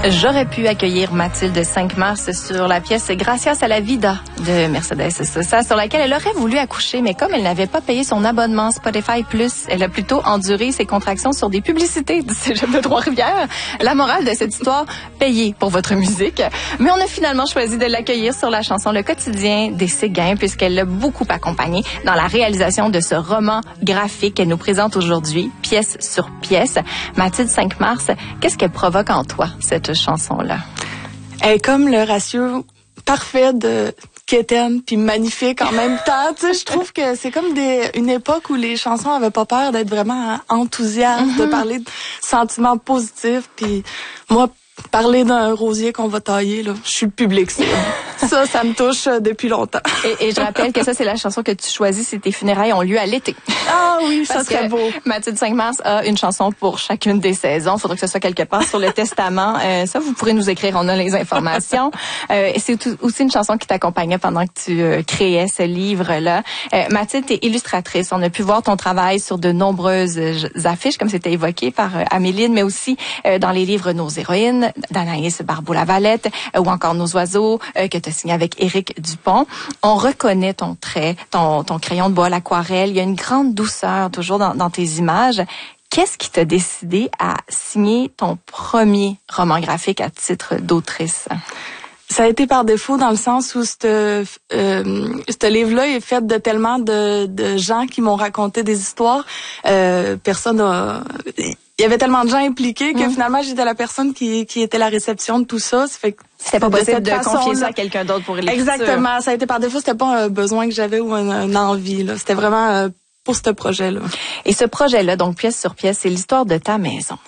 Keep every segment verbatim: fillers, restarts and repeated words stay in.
J'aurais pu accueillir Mathilde cinq mars sur la pièce Gracias a la vida de Mercedes Sosa, sur laquelle elle aurait voulu accoucher, mais comme elle n'avait pas payé son abonnement Spotify Plus, elle a plutôt enduré ses contractions sur des publicités du Cégep de Trois-Rivières. La morale de cette histoire, payez pour votre musique. Mais on a finalement choisi de l'accueillir sur la chanson Le quotidien des Séguins, puisqu'elle l'a beaucoup accompagnée dans la réalisation de ce roman graphique qu'elle nous présente aujourd'hui, pièce sur pièce. Mathilde cinq mars, qu'est-ce qu'elle provoque en toi, cette chanson-là? Elle est comme le ratio parfait de quétaine puis magnifique en même temps. Tu sais, je trouve que c'est comme des, une époque où les chansons avaient pas peur d'être vraiment enthousiastes, mm-hmm. de parler de sentiments positifs. Puis moi, parler d'un rosier qu'on va tailler, là, je suis le public, ça. Ça, ça me touche euh, depuis longtemps. Et, et je rappelle que ça, c'est la chanson que tu choisis si tes funérailles ont lieu à l'été. Ah oui, ça Parce serait que beau. Mathilde cinq mars a une chanson pour chacune des saisons. Il faudrait que ce soit quelque part sur le testament. Euh, ça, vous pourrez nous écrire, on a les informations. Euh, et c'est aussi une chanson qui t'accompagnait pendant que tu euh, créais ce livre-là. Euh, Mathilde, t'es illustratrice. On a pu voir ton travail sur de nombreuses affiches, comme c'était évoqué par euh, Améline, mais aussi euh, dans les livres Nos héroïnes, d'Anaïs Barbeau-Lavalette, euh, ou encore Nos oiseaux, euh, que tu as signé avec Éric Dupont. On reconnaît ton trait, ton, ton crayon de bois, l'aquarelle. Il y a une grande douceur toujours dans, dans tes images. Qu'est-ce qui t'a décidé à signer ton premier roman graphique à titre d'autrice? Ça a été par défaut dans le sens où ce euh, livre-là est fait de tellement de, de gens qui m'ont raconté des histoires. Euh, personne a... Il y avait tellement de gens impliqués que mmh. finalement, j'étais la personne qui, qui était la réception de tout ça. Ça fait que c'était pas possible de confier ça à quelqu'un d'autre pour l'écriture. Exactement. Ça a été par défaut. C'était pas un besoin que j'avais ou une, une envie, là. C'était vraiment euh, pour ce projet-là. Et ce projet-là, donc pièce sur pièce, c'est l'histoire de ta maison.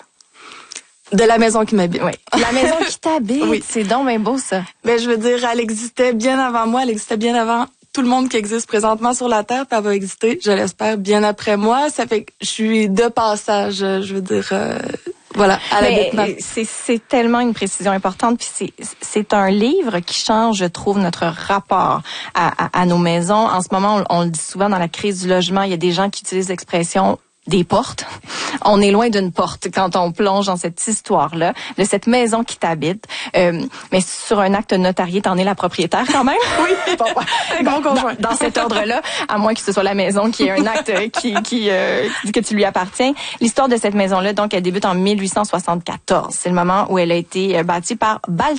De la maison qui m'habite. Oui. La maison qui t'habite. Oui. C'est donc bien beau, ça. Ben, je veux dire, elle existait bien avant moi. Elle existait bien avant tout le monde qui existe présentement sur la Terre, puis elle va exister, je l'espère, bien après moi. Ça fait que je suis de passage, je veux dire, euh, voilà, à la c'est, c'est tellement une précision importante, puis c'est, c'est un livre qui change, je trouve, notre rapport à, à, à nos maisons. En ce moment, on, on le dit souvent, dans la crise du logement, il y a des gens qui utilisent l'expression des portes. On est loin d'une porte quand on plonge dans cette histoire-là, de cette maison qui t'habite. Euh, mais sur un acte notarié, t'en es la propriétaire quand même? Oui. Bon, dans, dans, dans cet ordre-là, à moins que ce soit la maison qui ait un acte qui, qui, euh, que tu lui appartiens. L'histoire de cette maison-là, donc, elle débute en mille huit cent soixante-quatorze. C'est le moment où elle a été bâtie par Balthazar